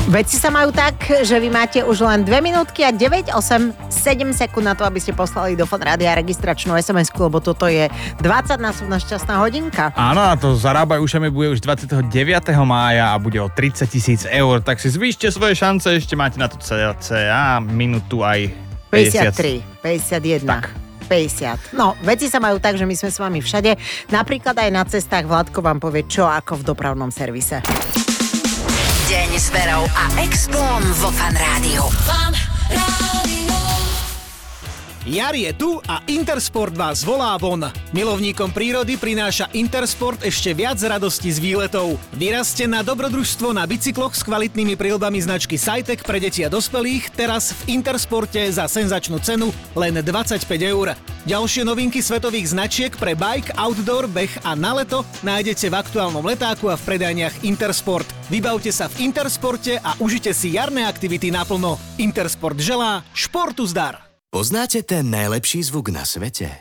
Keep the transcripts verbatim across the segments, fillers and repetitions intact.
Veci sa majú tak, že vy máte už len dve minútky a deväť, osem, sedem sekúnd na to, aby ste poslali do Fan Rádia registračnú es em esku, lebo toto je dvadsaťnásobná šťastná hodinka. Áno, a to zarábaj ušami bude už dvadsiateho deviateho mája a bude o tridsať tisíc eur, tak si zvýšte svoje šance, ešte máte na to cca minútu aj päťdesiat. päťdesiattri, päťdesiatjeden. Tak. päťdesiat. No, veci sa majú tak, že my sme s vami všade. Napríklad aj na cestách. Vládko vám povie, čo ako v dopravnom servise. Deň s Verou a Explom vo Fan Rádiu. Fan Rádiu. Jar je tu a Intersport vás volá von. Milovníkom prírody prináša Intersport ešte viac radosti z výletov. Vyrazte na dobrodružstvo na bicykloch s kvalitnými príľbami značky Cytec pre deti a dospelých teraz v Intersporte za senzačnú cenu len dvadsaťpäť eur. Ďalšie novinky svetových značiek pre bike, outdoor, beh a na leto nájdete v aktuálnom letáku a v predajniach Intersport. Vybavte sa v Intersporte a užite si jarné aktivity naplno. Intersport želá športu zdar. Poznáte ten najlepší zvuk na svete?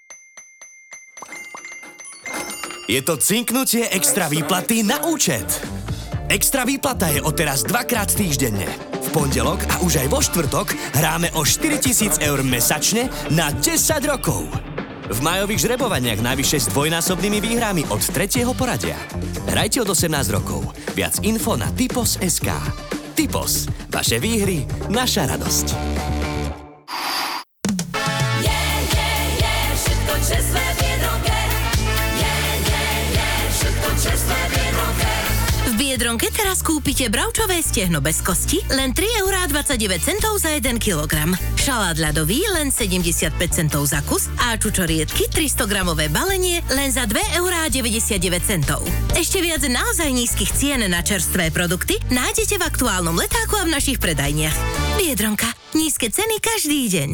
Je to cinknutie extra výplaty na účet. Extra výplata je odteraz dvakrát týždenne. V pondelok a už aj vo štvrtok hráme o štyritisíc eur mesačne na desať rokov. V majových žrebovaniach najvyššie s dvojnásobnými výhrami od tretieho poradia. Hrajte od osemnásť rokov. Viac info na typos bodka es ká. Typos. Vaše výhry, naša radosť. V Biedronke teraz kúpite bravčové stehno bez kosti len tri eurá dvadsaťdeväť centov za jeden kilogram. Šalát ľadový len sedemdesiatpäť centov za kus a čučoriedky tristogramové balenie len za dve eurá deväťdesiatdeväť centov. Ešte viac naozaj nízkych cien na čerstvé produkty nájdete v aktuálnom letáku a v našich predajniach. Biedronka. Nízke ceny každý deň.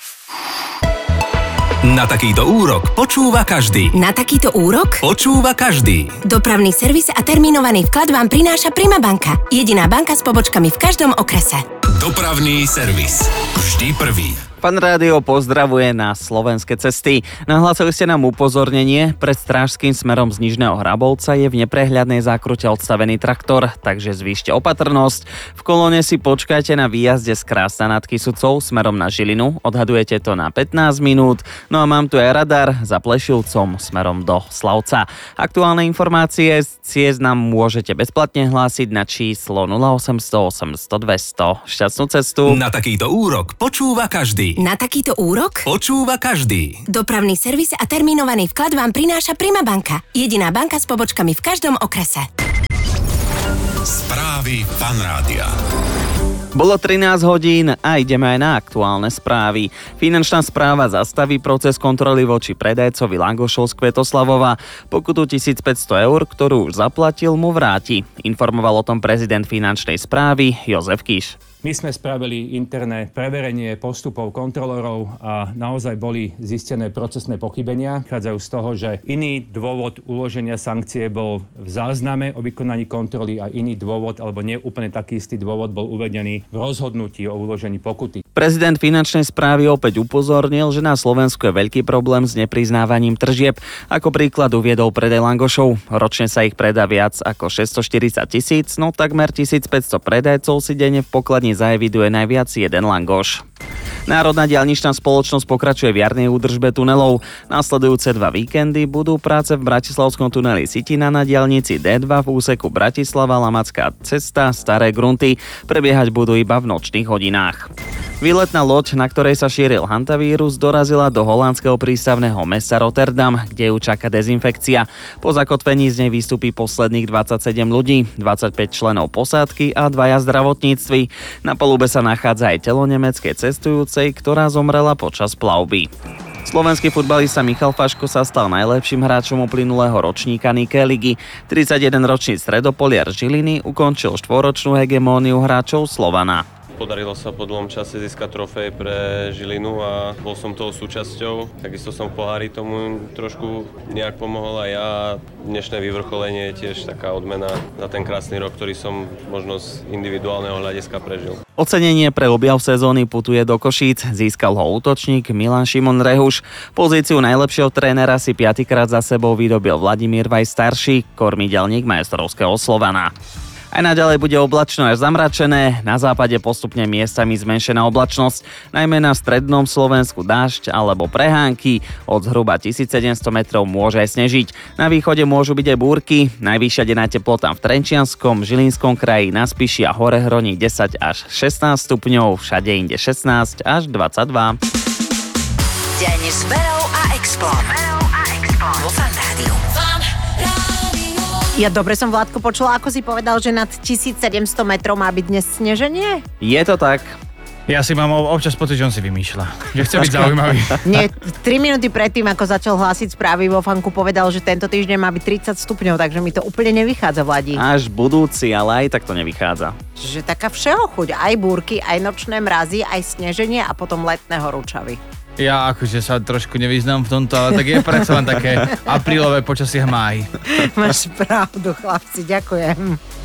Na takýto úrok počúva každý. Na takýto úrok Počúva každý. dopravný servis a termínovaný vklad vám prináša Prima banka. Jediná banka s pobočkami v každom okrese. Dopravný servis. Vždy prvý. Fan Rádio pozdravuje na slovenské cesty. Nahlásili ste nám upozornenie, pred Strážským smerom z Nižného Hrabolca je v neprehľadnej zákrute odstavený traktor, takže zvýšte opatrnosť. V kolóne si počkajte na výjazde z Krásna nad Kysucou smerom na Žilinu, odhadujete to na pätnásť minút. No a mám tu aj radar za Plešilcom smerom do Slavca. Aktuálne informácie z ciest nám môžete bezplatne hlásiť na číslo nula osemsto osemsto dvesto. Šťastnú cestu. Na takýto úrok počúva každý. Na takýto úrok Počúva každý. dopravný servis a termínovaný vklad vám prináša Prima banka. Jediná banka s pobočkami v každom okrese. Správy Fan Rádia. Bolo trinásť hodín a ideme aj na aktuálne správy. Finančná správa zastaví proces kontroly voči predajcovi langošov z Kvetoslavova. Pokutu tisícpäťsto eur, ktorú už zaplatil, mu vráti. Informoval o tom prezident finančnej správy Jozef Kiš. My sme spravili interné preverenie postupov kontrolorov a naozaj boli zistené procesné pochybenia. Chádzajú z toho, že iný dôvod uloženia sankcie bol v zázname o vykonaní kontroly a iný dôvod, alebo nie úplne taký istý dôvod, bol uvedený v rozhodnutí o uložení pokuty. Prezident finančnej správy opäť upozornil, že na Slovensku je veľký problém s nepriznávaním tržieb. Ako príklad uviedol predaj langošov. Ročne sa ich predá viac ako šesťstoštyridsať tisíc, no takmer tisícpäťsto predajcov si denne v pokladni zaeviduje najviac jeden langoš. Národná diaľničná spoločnosť pokračuje v jarnej údržbe tunelov. Nasledujúce dva víkendy budú práce v bratislavskom tuneli Sitina na diaľnici dé dva v úseku Bratislava-Lamacká cesta Staré Grunty. Prebiehať budú iba v nočných hodinách. Výletná loď, na ktorej sa šíril hantavírus, dorazila do holandského prístavného mesta Rotterdam, kde ju čaká dezinfekcia. Po zakotvení z nej vystúpi posledných dvadsaťsedem ľudí, dvadsaťpäť členov posádky a dvaja zdravotníctvi. Na palube sa nachádza aj telo nemeckej cestujúcej, ktorá zomrela počas plavby. Slovenský futbalista Michal Faško sa stal najlepším hráčom uplynulého ročníka Nike ligy. tridsaťjedenročný stredopoliar Žiliny ukončil štvoročnú hegemóniu hráčov Slovana. Podarilo sa po dlhom čase získať trofej pre Žilinu a bol som toho súčasťou. Takisto som v pohári tomu trošku nejak pomohol a ja. Dnešné vyvrcholenie je tiež taká odmena za ten krásny rok, ktorý som možno z individuálneho hľadiska prežil. Ocenenie pre objav sezóny putuje do Košíc. Získal ho útočník Milan Šimon Rehuš. Pozíciu najlepšieho trénera si piatykrát za sebou vydobil Vladimír Vaj starší, kormidelník majstrovského Slovana. Aj naďalej bude oblačno až zamračené, na západe postupne miestami zmenšená oblačnosť, najmä na strednom Slovensku dážď alebo prehánky, od zhruba tisícsedemsto metrov môže aj snežiť. Na východe môžu byť aj búrky, najvyššia denná teplota v Trenčianskom, Žilinskom kraji, na Spiši a Horehroní desať až šestnásť stupňov, všade inde šestnásť až dvadsaťdva. Deň s Berou a Explom. Vo Fan Rádiu. Ja dobre som, Vládko, počula, ako si povedal, že nad tisícsedemsto metrov má byť dnes sneženie? Je to tak. Ja si mám občas pocit, že on si vymýšľa. Že chce byť zaujímavý. Nie, tri minúty predtým, ako začal hlásiť správy vo Fanku, povedal, že tento týždeň má byť tridsať stupňov, takže mi to úplne nevychádza, Vladí. Až budúci, ale aj tak to nevychádza. Že taká všeho chuť, aj búrky, aj nočné mrazy, aj sneženie a potom letné horúčavy. Ja akože sa trošku nevyznám v tomto, ale tak je predsa len také aprílové počasie v máji. Máš pravdu, chlapci, ďakujem.